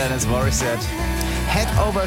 Alanis Morissette. Head over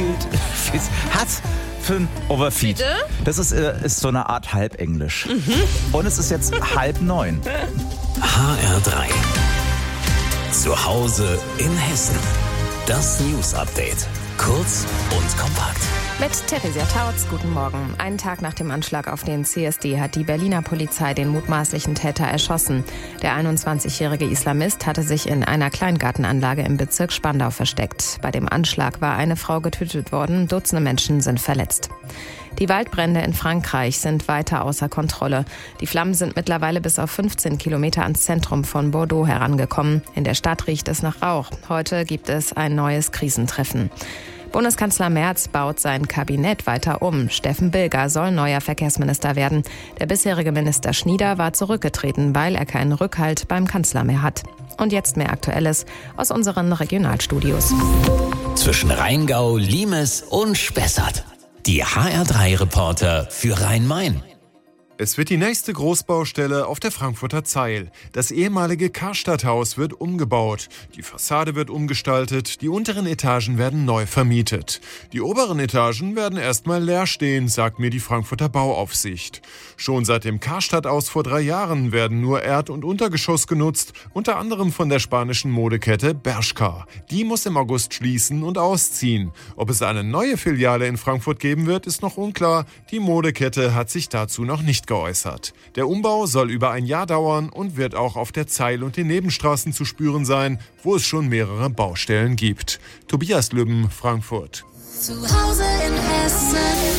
feet. Bitte? Das ist so eine Art Halbenglisch. Und es ist jetzt 8:30. HR3. Zu Hause in Hessen. Das News Update. Kurz und kompakt. Mit Theresia Tautz, guten Morgen. Einen Tag nach dem Anschlag auf den CSD hat die Berliner Polizei den mutmaßlichen Täter erschossen. Der 21-jährige Islamist hatte sich in einer Kleingartenanlage im Bezirk Spandau versteckt. Bei dem Anschlag war eine Frau getötet worden, Dutzende Menschen sind verletzt. Die Waldbrände in Frankreich sind weiter außer Kontrolle. Die Flammen sind mittlerweile bis auf 15 Kilometer ans Zentrum von Bordeaux herangekommen. In der Stadt riecht es nach Rauch. Heute gibt es ein neues Krisentreffen. Bundeskanzler Merz baut sein Kabinett weiter um. Steffen Bilger soll neuer Verkehrsminister werden. Der bisherige Minister Schnieder war zurückgetreten, weil er keinen Rückhalt beim Kanzler mehr hat. Und jetzt mehr Aktuelles aus unseren Regionalstudios. Zwischen Rheingau, Limes und Spessart. Die HR3-Reporter für Rhein-Main. Es wird die nächste Großbaustelle auf der Frankfurter Zeil. Das ehemalige Karstadthaus wird umgebaut. Die Fassade wird umgestaltet, die unteren Etagen werden neu vermietet. Die oberen Etagen werden erstmal leer stehen, sagt mir die Frankfurter Bauaufsicht. Schon seit dem Karstadt-Aus vor 3 Jahren werden nur Erd- und Untergeschoss genutzt, unter anderem von der spanischen Modekette Bershka. Die muss im August schließen und ausziehen. Ob es eine neue Filiale in Frankfurt geben wird, ist noch unklar. Die Modekette hat sich dazu noch nicht geäußert. Der Umbau soll über ein Jahr dauern und wird auch auf der Zeil und den Nebenstraßen zu spüren sein, wo es schon mehrere Baustellen gibt. Tobias Lübben, Frankfurt. Zu Hause in Hessen.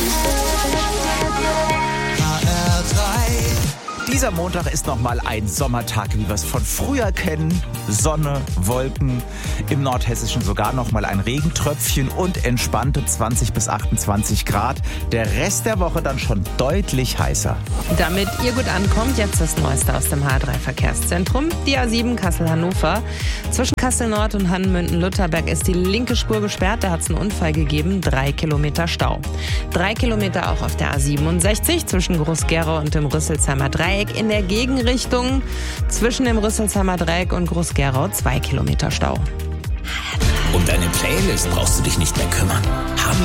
Dieser Montag ist nochmal ein Sommertag, wie wir es von früher kennen. Sonne, Wolken, im Nordhessischen sogar nochmal ein Regentröpfchen und entspannte 20 bis 28 Grad. Der Rest der Woche dann schon deutlich heißer. Damit ihr gut ankommt, jetzt das Neueste aus dem H3-Verkehrszentrum. Die A7 Kassel-Hannover. Zwischen Kassel-Nord und Hannemünden-Lutherberg ist die linke Spur gesperrt. Da hat es einen Unfall gegeben. 3 Kilometer Stau. 3 Kilometer auch auf der A67 zwischen Groß-Gerau und dem Rüsselsheimer Dreieck. In der Gegenrichtung zwischen dem Rüsselsheimer Dreieck und Groß-Gerau 2 Kilometer Stau. Um deine Playlist brauchst du dich nicht mehr kümmern.